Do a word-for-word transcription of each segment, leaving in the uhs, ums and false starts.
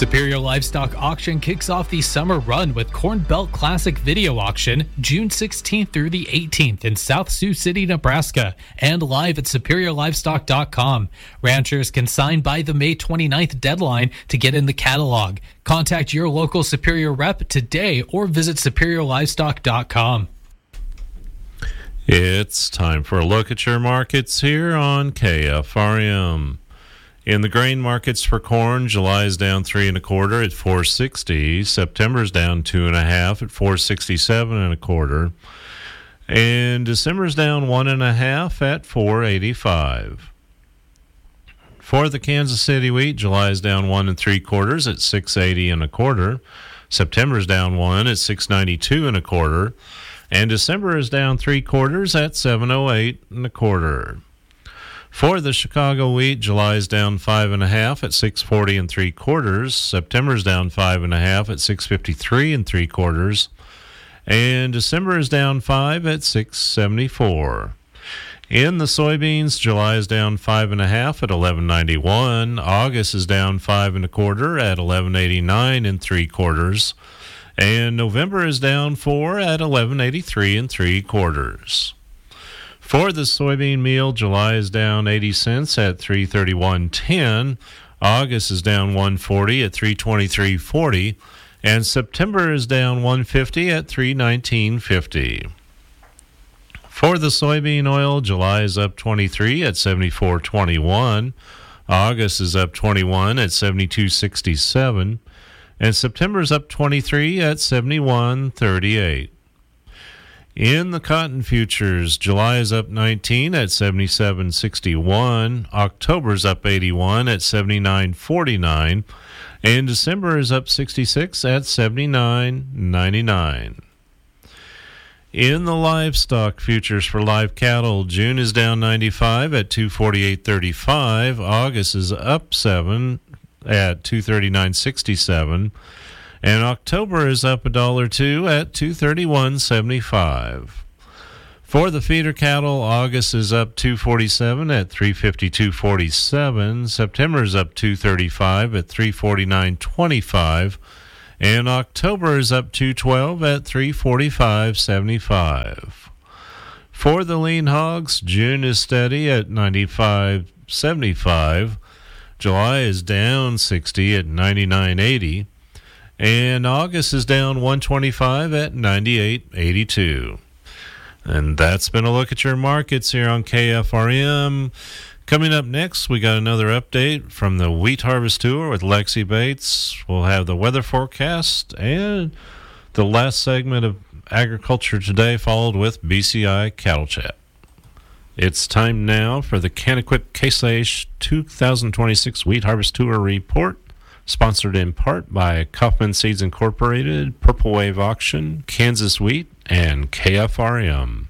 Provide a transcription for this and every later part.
Superior Livestock Auction kicks off the summer run with Corn Belt Classic Video Auction June sixteenth through the eighteenth in South Sioux City, Nebraska, and live at superior livestock dot com. Ranchers can sign by the May twenty-ninth deadline to get in the catalog. Contact your local Superior rep today or visit superior livestock dot com. It's time for a look at your markets here on K F R M. In the grain markets for corn, July is down three and a quarter at four sixty. September's down two and a half at four sixty-seven and a quarter, and December's down one and a half at four eighty-five. For the Kansas City wheat, July is down one and three quarters at six eighty and a quarter. September's down one at six ninety-two and a quarter, and December is down three quarters at seven oh eight and a quarter. For the Chicago wheat, July is down five and a half at six forty and three quarters. September's down five and a half at six fifty-three and three quarters, and December is down five at six seventy-four. In the soybeans, July is down five and a half at eleven ninety-one. August is down five and a quarter at eleven eighty-nine and three quarters, and November is down four at eleven eighty-three and three quarters. For the soybean meal, July is down eighty cents at three thirty-one ten. August is down one forty at three twenty-three forty, and September is down one fifty at three nineteen fifty. For the soybean oil, July is up twenty-three at seventy-four twenty-one. August is up twenty-one at seventy-two sixty-seven, and September is up twenty-three at seventy-one thirty-eight. In the cotton futures, July is up nineteen at seventy-seven sixty-one, October is up eighty-one at seventy-nine forty-nine, and December is up sixty-six at seventy-nine ninety-nine. In the livestock futures for live cattle, June is down ninety-five at two forty-eight thirty-five, August is up seven at two thirty-nine sixty-seven, and October is up a dollar two at two thirty-one seventy-five. For the feeder cattle, August is up two forty-seven at three fifty-two forty-seven. September is up two thirty-five at three forty-nine twenty-five, and October is up two twelve at three forty-five seventy-five. For the lean hogs, June is steady at ninety-five seventy-five. July is down sixty at ninety-nine eighty. And August is down one twenty-five at ninety-eight eighty-two. And that's been a look at your markets here on K F R M. Coming up next, we got another update from the Wheat Harvest Tour with Lexi Bates. We'll have the weather forecast and the last segment of Agriculture Today, followed with B C I Cattle Chat. It's time now for the Canaquit Case IH two thousand twenty-six Wheat Harvest Tour Report, sponsored in part by Kaufman Seeds Incorporated, Purple Wave Auction, Kansas Wheat, and K F R M.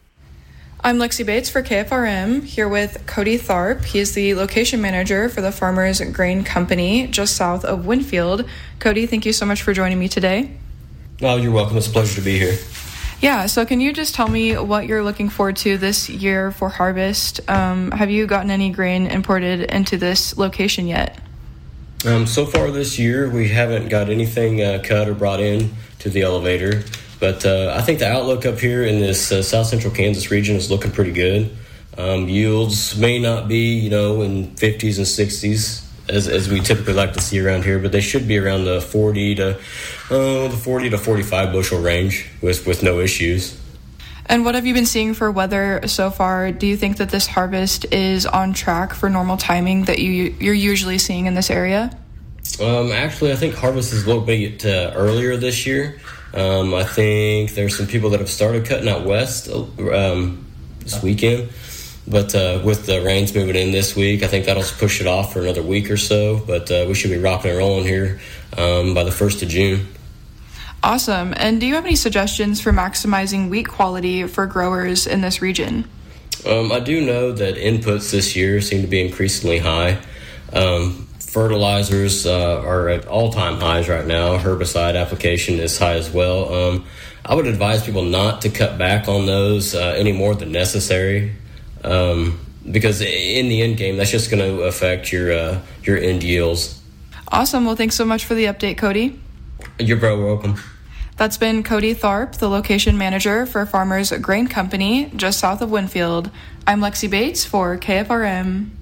I'm Lexi Bates for K F R M, here with Cody Tharp. He is the location manager for the Farmers Grain Company just south of Winfield. Cody, thank you so much for joining me today. Oh, you're welcome. It's a pleasure to be here. Yeah, so can you just tell me what you're looking forward to this year for harvest? Um, have you gotten any grain imported into this location yet? Um, so far this year, we haven't got anything uh, cut or brought in to the elevator, but uh, I think the outlook up here in this uh, south central Kansas region is looking pretty good. Um, yields may not be, you know, in fifties and sixties as as we typically like to see around here, but they should be around the forty to uh, the forty to forty-five bushel range with with no issues. And what have you been seeing for weather so far? Do you think that this harvest is on track for normal timing that you, you're usually seeing in this area? Um, actually, I think harvest is a little bit uh, earlier this year. Um, I think there's some people that have started cutting out west um, this weekend. But uh, with the rains moving in this week, I think that'll push it off for another week or so. But uh, we should be rocking and rolling here um, by the first of June. Awesome. And do you have any suggestions for maximizing wheat quality for growers in this region? Um, I do know that inputs this year seem to be increasingly high. Um, fertilizers uh, are at all-time highs right now. Herbicide application is high as well. Um, I would advise people not to cut back on those uh, any more than necessary. Um, because in the end game, that's just going to affect your uh, your end yields. Awesome. Well, thanks so much for the update, Cody. You're very welcome. That's been Cody Tharp, the location manager for Farmers Grain Company, just south of Winfield. I'm Lexi Bates for K F R M.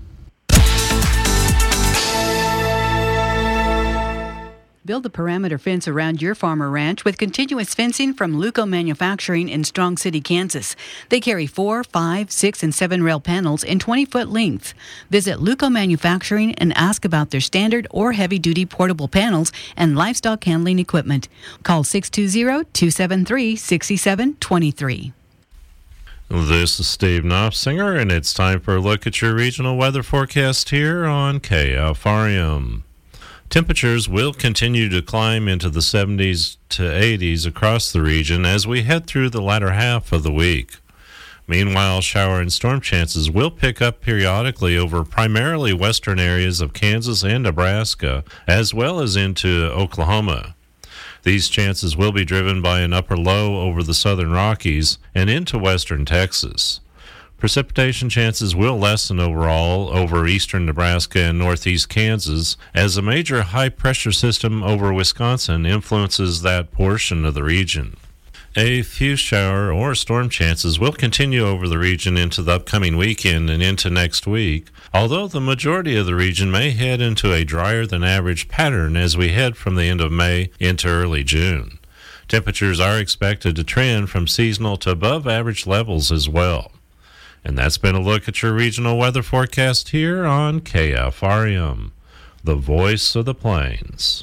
Build a perimeter fence around your farm or ranch with continuous fencing from Luco Manufacturing in Strong City, Kansas. They carry four, five, six, and seven rail panels in twenty-foot length. Visit Luco Manufacturing and ask about their standard or heavy-duty portable panels and livestock handling equipment. Call six two zero, two seven three, six seven two three. This is Steve Knopfsinger, and it's time for a look at your regional weather forecast here on K F R M. Temperatures will continue to climb into the seventies to eighties across the region as we head through the latter half of the week. Meanwhile, shower and storm chances will pick up periodically over primarily western areas of Kansas and Nebraska, as well as into Oklahoma. These chances will be driven by an upper low over the southern Rockies and into western Texas. Precipitation chances will lessen overall over eastern Nebraska and northeast Kansas as a major high-pressure system over Wisconsin influences that portion of the region. A few shower or storm chances will continue over the region into the upcoming weekend and into next week, although the majority of the region may head into a drier-than-average pattern as we head from the end of May into early June. Temperatures are expected to trend from seasonal to above-average levels as well. And that's been a look at your regional weather forecast here on K F R M, the voice of the plains.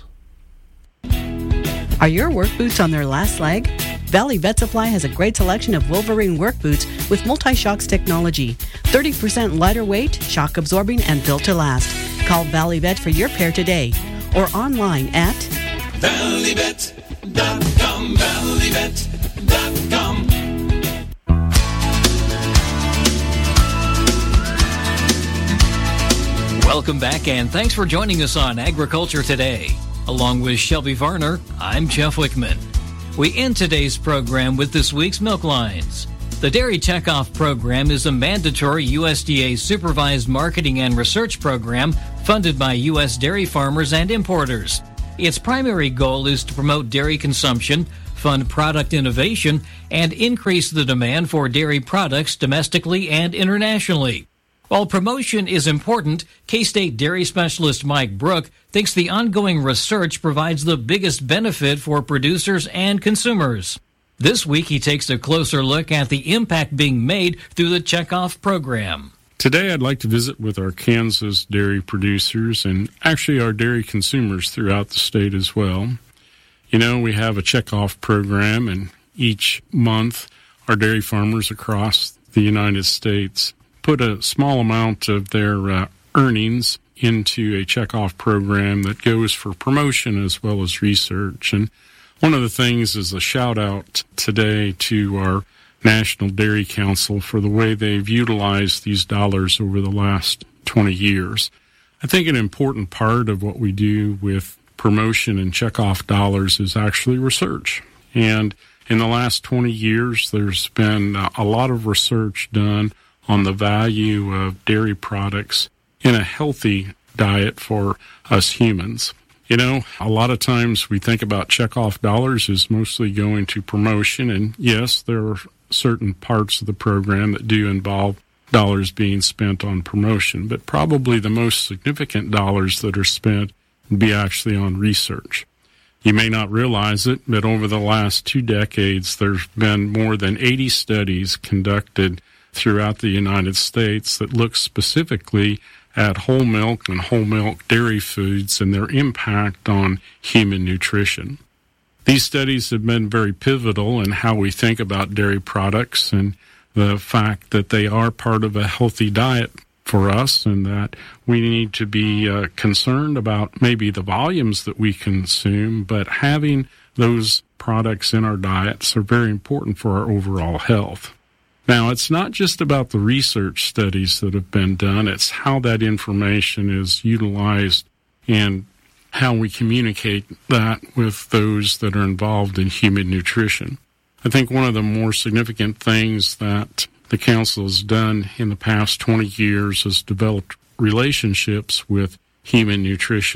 Are your work boots on their last leg? Valley Vet Supply has a great selection of Wolverine work boots with multi-shocks technology. thirty percent lighter weight, shock absorbing, and built to last. Call Valley Vet for your pair today or online at valley vet dot com, valley vet dot com. Welcome back, and thanks for joining us on Agriculture Today. Along with Shelby Varner, I'm Jeff Wickman. We end today's program with this week's Milk Lines. The Dairy Checkoff Program is a mandatory U S D A-supervised marketing and research program funded by U S dairy farmers and importers. Its primary goal is to promote dairy consumption, fund product innovation, and increase the demand for dairy products domestically and internationally. While promotion is important, K-State dairy specialist Mike Brook thinks the ongoing research provides the biggest benefit for producers and consumers. This week, he takes a closer look at the impact being made through the Checkoff program. Today, I'd like to visit with our Kansas dairy producers and actually our dairy consumers throughout the state as well. You know, we have a Checkoff program, and each month, our dairy farmers across the United States put a small amount of their uh, earnings into a checkoff program that goes for promotion as well as research. And one of the things is a shout out today to our National Dairy Council for the way they've utilized these dollars over the last twenty years. I think an important part of what we do with promotion and checkoff dollars is actually research. And in the last twenty years, there's been a lot of research done on the value of dairy products in a healthy diet for us humans. You know, a lot of times we think about checkoff dollars as mostly going to promotion, and yes, there are certain parts of the program that do involve dollars being spent on promotion, but probably the most significant dollars that are spent would be actually on research. You may not realize it, but over the last two decades, there's been more than eighty studies conducted throughout the United States that look specifically at whole milk and whole milk dairy foods and their impact on human nutrition. These studies have been very pivotal in how we think about dairy products and the fact that they are part of a healthy diet for us, and that we need to be uh, concerned about maybe the volumes that we consume, but having those products in our diets are very important for our overall health. Now, it's not just about the research studies that have been done, it's how that information is utilized and how we communicate that with those that are involved in human nutrition. I think one of the more significant things that the Council has done in the past twenty years is developed relationships with human nutrition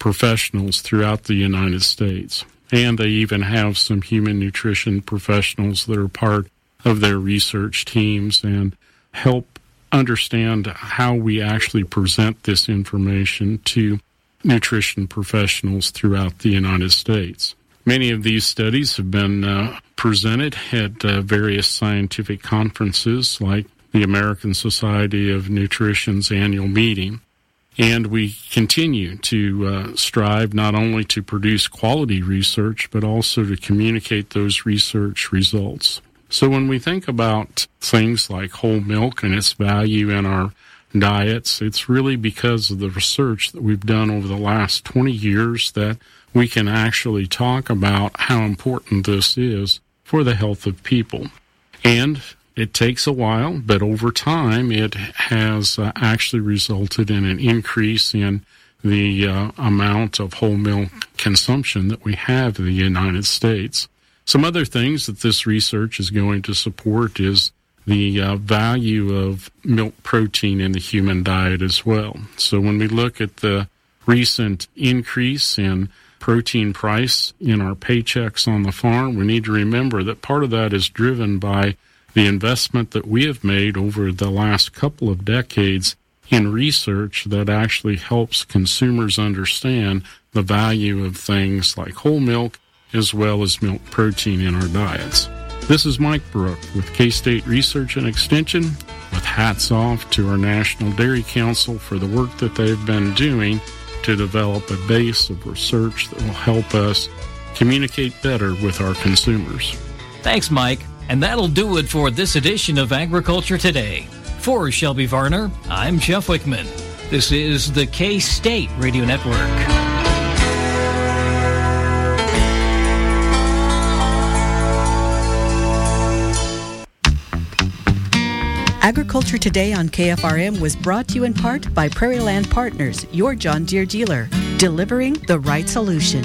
professionals throughout the United States. And they even have some human nutrition professionals that are part of their research teams and help understand how we actually present this information to nutrition professionals throughout the United States. Many of these studies have been uh, presented at uh, various scientific conferences like the American Society of Nutrition's annual meeting. And we continue to uh, strive not only to produce quality research, but also to communicate those research results. So when we think about things like whole milk and its value in our diets, it's really because of the research that we've done over the last twenty years that we can actually talk about how important this is for the health of people. And it takes a while, but over time it has uh, actually resulted in an increase in the uh, amount of whole milk consumption that we have in the United States. Some other things that this research is going to support is the uh, value of milk protein in the human diet as well. So when we look at the recent increase in protein price in our paychecks on the farm, we need to remember that part of that is driven by the investment that we have made over the last couple of decades in research that actually helps consumers understand the value of things like whole milk as well as milk protein in our diets. This is Mike Brook with K-State Research and Extension, with hats off to our National Dairy Council for the work that they've been doing to develop a base of research that will help us communicate better with our consumers. Thanks, Mike. And that'll do it for this edition of Agriculture Today. For Shelby Varner, I'm Jeff Wickman. This is the K-State Radio Network. Agriculture Today on K F R M was brought to you in part by Prairie Land Partners, your John Deere dealer, delivering the right solution.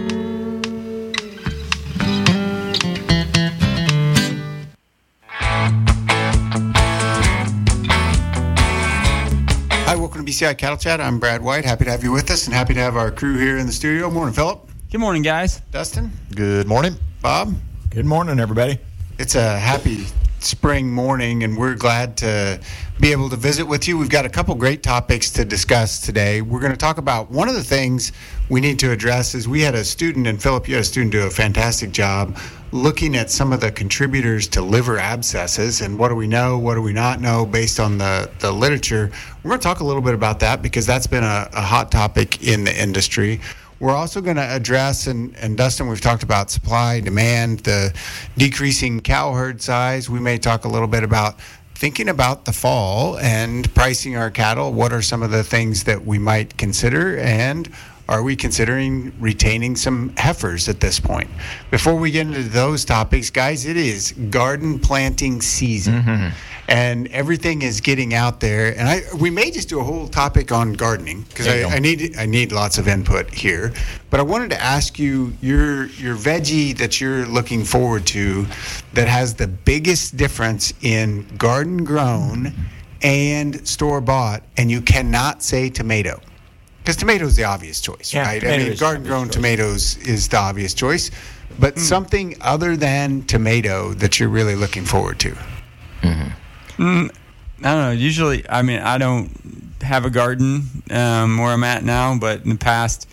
Hi, welcome to B C I Cattle Chat. I'm Brad White. Happy to have you with us and happy to have our crew here in the studio. Morning, Philip. Good morning, guys. Dustin. Good morning. Bob. Good morning, everybody. It's a happy spring morning, and we're glad to be able to visit with you. We've got a couple great topics to discuss today. We're going to talk about one of the things we need to address is we had a student, and Philip, you had a student do a fantastic job looking at some of the contributors to liver abscesses and what do we know, what do we not know based on the, the literature. We're going to talk a little bit about that because that's been a, a hot topic in the industry. We're also going to address, and, and Dustin, we've talked about supply, demand, the decreasing cow herd size. We may talk a little bit about thinking about the fall and pricing our cattle. What are some of the things that we might consider, and are we considering retaining some heifers at this point? Before we get into those topics, guys, it is garden planting season. Mm-hmm. And everything is getting out there. And I we may just do a whole topic on gardening because I, I need I need lots of input here. But I wanted to ask you your your veggie that you're looking forward to that has the biggest difference in garden grown and store bought, and you cannot say tomato. Because tomato is the obvious choice, yeah, right? I mean, garden-grown tomatoes is the obvious choice. But mm. something other than tomato that you're really looking forward to. Mm-hmm. Mm, I don't know. Usually, I mean, I don't have a garden um, where I'm at now, but in the past,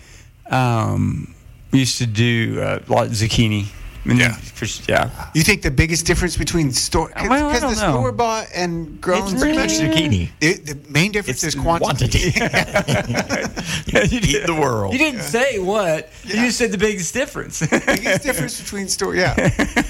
um, we used to do uh, a lot of zucchini. I mean, yeah. For, yeah. You think the biggest difference between store because well, the know. store bought and grown it's pretty much zucchini. It, the main difference it's is quantity. quantity. yeah, you Eat the world. You didn't say what. Yeah. You just said the biggest difference. Biggest difference between store. Yeah.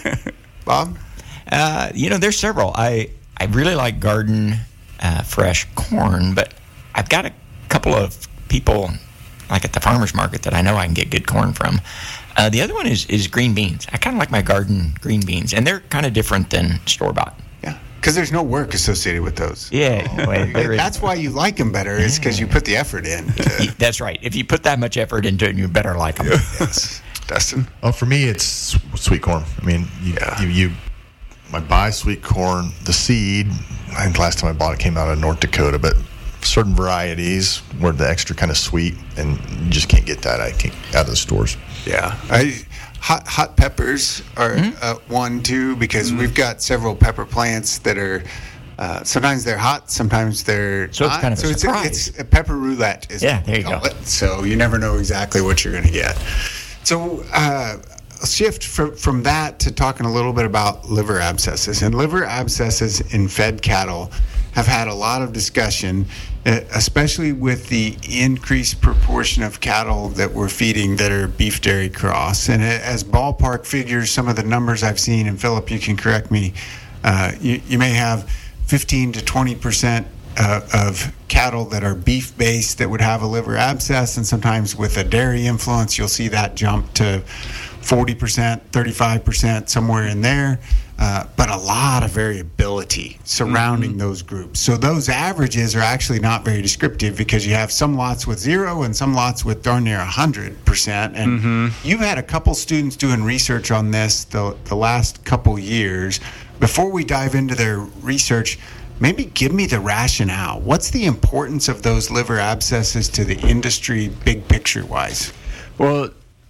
Bob. Uh, you know, there's several. I I really like garden uh, fresh corn, but I've got a couple of people like at the farmer's market that I know I can get good corn from. Uh, the other one is, is green beans. I kind of like my garden green beans, and they're kind of different than store-bought. Yeah, because there's no work associated with those. Yeah. Well, that's why you like them better, is because you put the effort in. To... That's right. If you put that much effort into it, you better like them. Yes. Dustin? Oh, for me, it's sweet corn. I mean, you, yeah. you, you I buy sweet corn, the seed. I think last time I bought it came out of North Dakota, but certain varieties where the extra kind of sweet, and you just can't get that I think, out of the stores. Yeah. I, hot hot peppers are mm-hmm. uh, one too, because mm-hmm. we've got several pepper plants that are uh, sometimes they're hot, sometimes they're so not. It's kind of so a it's, surprise. it's a pepper roulette. Is yeah, what there we you call go. It. So you never know exactly what you're going to get. So. Uh, shift from, from that to talking a little bit about liver abscesses. And liver abscesses in fed cattle have had a lot of discussion, especially with the increased proportion of cattle that we're feeding that are beef dairy cross. And as ballpark figures, some of the numbers I've seen, and Philip, you can correct me, uh, you, you may have fifteen to twenty percent Uh, of cattle that are beef-based that would have a liver abscess, and sometimes with a dairy influence, you'll see that jump to forty percent, thirty-five percent, somewhere in there, uh, but a lot of variability surrounding mm-hmm. those groups. So those averages are actually not very descriptive, because you have some lots with zero and some lots with darn near one hundred percent. And mm-hmm. you've had a couple students doing research on this the, the last couple years. Before we dive into their research, maybe give me the rationale. What's the importance of those liver abscesses to the industry, big picture wise? Well,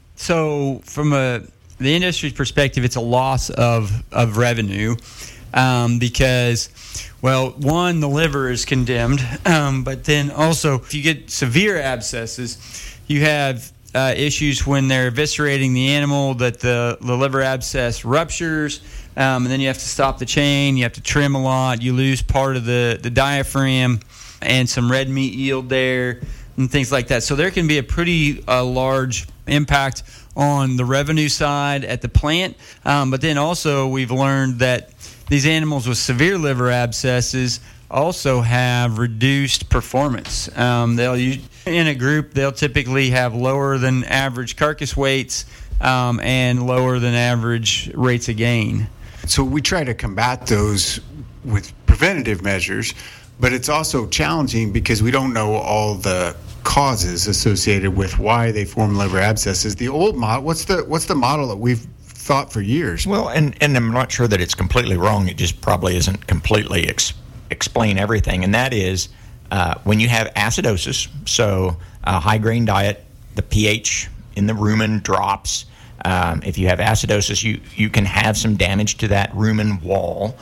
so from a the industry's perspective, it's a loss of of revenue um, because, well, one, the liver is condemned, um, but then also if you get severe abscesses, you have uh, issues when they're eviscerating the animal that the, the liver abscess ruptures. Um, and then you have to stop the chain. You have to trim a lot. You lose part of the, the diaphragm and some red meat yield there and things like that. So there can be a pretty uh, large impact on the revenue side at the plant. Um, but then also we've learned that these animals with severe liver abscesses also have reduced performance. Um, they'll in a group, they'll typically have lower than average carcass weights um, and lower than average rates of gain. So we try to combat those with preventative measures, but it's also challenging because we don't know all the causes associated with why they form liver abscesses. The old model, what's the what's the model that we've thought for years? Well, and, and I'm not sure that it's completely wrong. It just probably isn't completely ex- explain everything, and that is uh, when you have acidosis, so a high grain diet, the pH in the rumen drops. Um, if you have acidosis, you, you can have some damage to that rumen wall.